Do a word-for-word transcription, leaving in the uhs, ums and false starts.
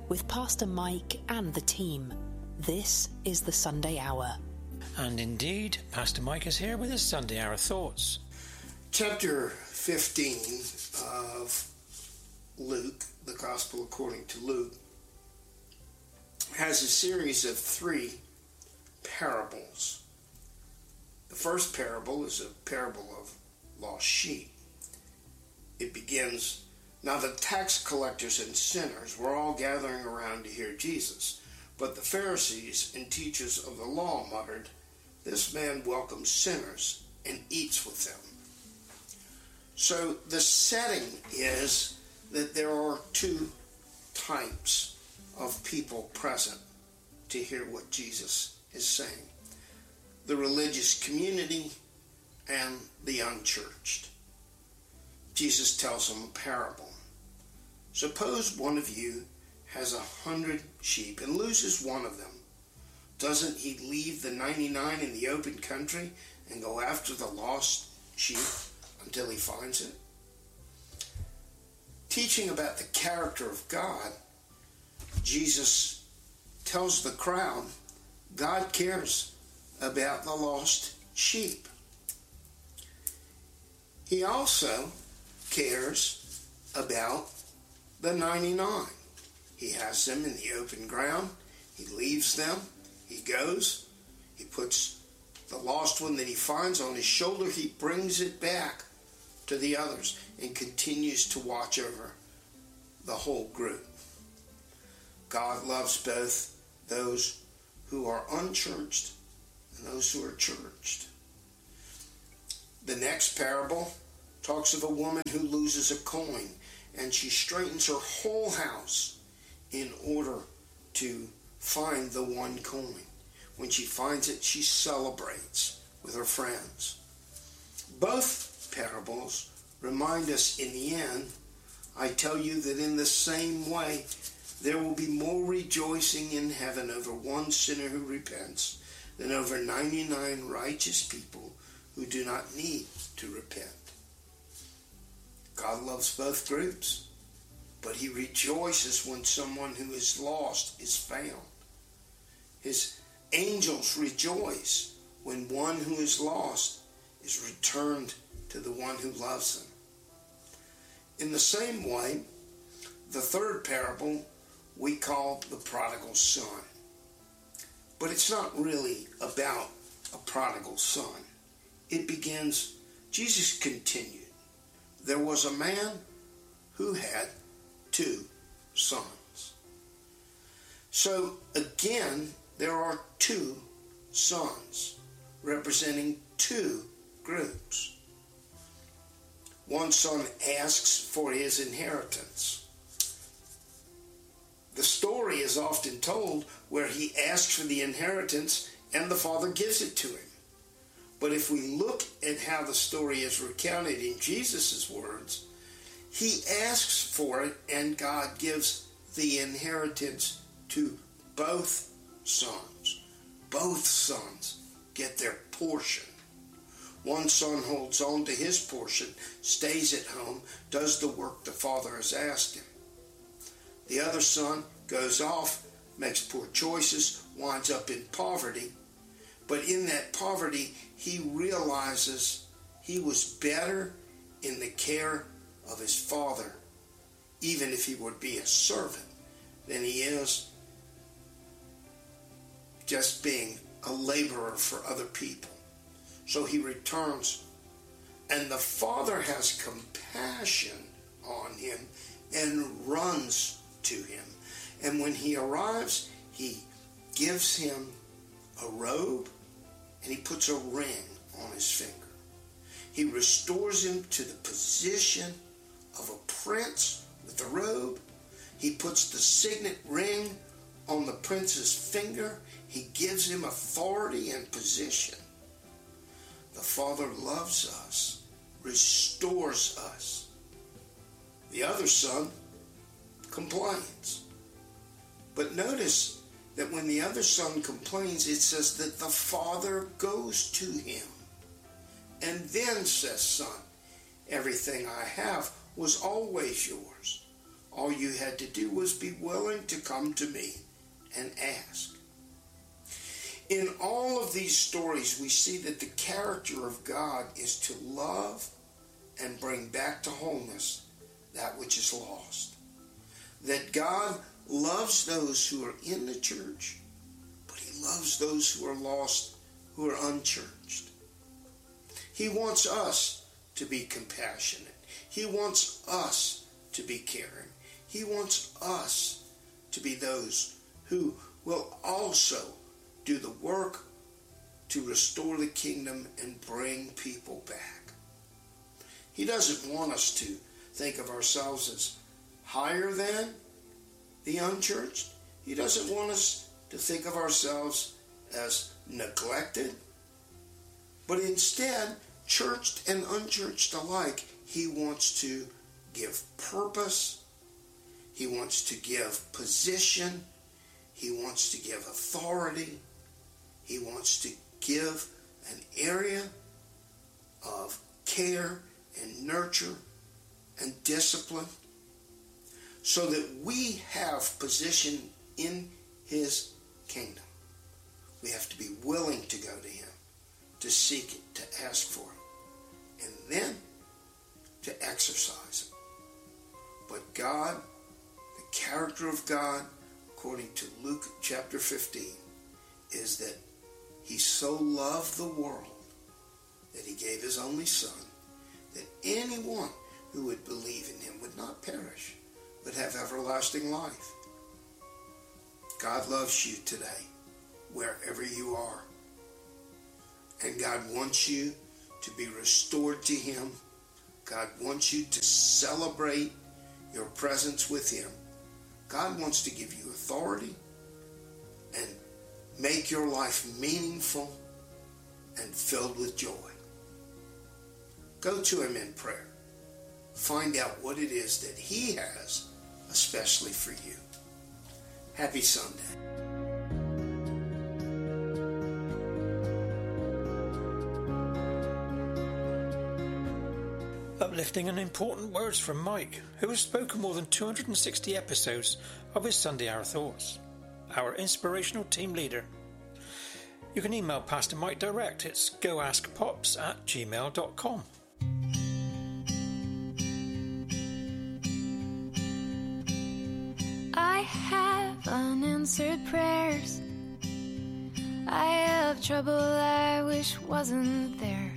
with Pastor Mike and the team. This is the Sunday Hour. And indeed, Pastor Mike is here with his Sunday Hour thoughts. Chapter fifteen of Luke, the Gospel according to Luke, has a series of three parables. The first parable is a parable of lost sheep. It begins, "Now the tax collectors and sinners were all gathering around to hear Jesus, but the Pharisees and teachers of the law muttered, 'This man welcomes sinners and eats with them.'" So the setting is that there are two types of people present to hear what Jesus is saying: the religious community and the unchurched. Jesus tells them a parable. Suppose one of you has a hundred sheep and loses one of them. Doesn't he leave the ninety-nine in the open country and go after the lost sheep until he finds it? Teaching about the character of God, Jesus tells the crowd God cares about the lost sheep. He also cares about the ninety-nine. He has them in the open ground. He leaves them. He goes. He puts the lost one that he finds on his shoulder. He brings it back to the others and continues to watch over the whole group. God loves both those who are unchurched and those who are churched. The next parable talks of a woman who loses a coin, and she straightens her whole house in order to find the one coin. When she finds it, she celebrates with her friends. Both parables remind us in the end, I tell you that in the same way, there will be more rejoicing in heaven over one sinner who repents than over ninety-nine righteous people who do not need to repent. God loves both groups, but he rejoices when someone who is lost is found. His angels rejoice when one who is lost is returned to the one who loves them. In the same way, the third parable we call the prodigal son. But it's not really about a prodigal son. It begins, Jesus continued, there was a man who had two sons. So again, there are two sons representing two groups. One son asks for his inheritance. The story is often told where he asks for the inheritance and the father gives it to him. But if we look at how the story is recounted in Jesus' words, he asks for it and God gives the inheritance to both sons. Both sons get their portion. One son holds on to his portion, stays at home, does the work the father has asked him. The other son goes off, makes poor choices, winds up in poverty. But in that poverty, he realizes he was better in the care of his father, even if he would be a servant, than he is just being a laborer for other people. So he returns, and the father has compassion on him and runs to him. And when he arrives, he gives him a robe and he puts a ring on his finger. He restores him to the position of a prince with the robe. He puts the signet ring on the prince's finger. He gives him authority and position. The Father loves us, restores us. The other son complains. But notice that when the other son complains, it says that the father goes to him and then says, "Son, everything I have was always yours. All you had to do was be willing to come to me and ask. In all of these stories, we see that the character of God is to love and bring back to wholeness that which is lost. That God loves those who are in the church, but he loves those who are lost, who are unchurched. He wants us to be compassionate. He wants us to be caring. He wants us to be those who will also do the work to restore the kingdom and bring people back. He doesn't want us to think of ourselves as higher than the unchurched. He doesn't want us to think of ourselves as neglected. But instead, churched and unchurched alike, he wants to give purpose. He wants to give position. He wants to give authority. He wants to give an area of care and nurture and discipline so that we have position in his kingdom. We have to be willing to go to him, to seek it, to ask for it, and then to exercise it. But God, the character of God, according to Luke chapter fifteen, is that he so loved the world that he gave his only Son, that anyone who would believe in him would not perish, but have everlasting life. God loves you today, wherever you are. And God wants you to be restored to him. God wants you to celebrate your presence with him. God wants to give you authority and make your life meaningful and filled with joy. Go to him in prayer. Find out what it is that he has especially for you. Happy Sunday. Uplifting and important words from Mike, who has spoken more than two hundred sixty episodes of his Sunday Hour Thoughts, our inspirational team leader. You can email Pastor Mike direct. It's goaskpops at gmail dot com. I have unanswered prayers. I have trouble I wish wasn't there.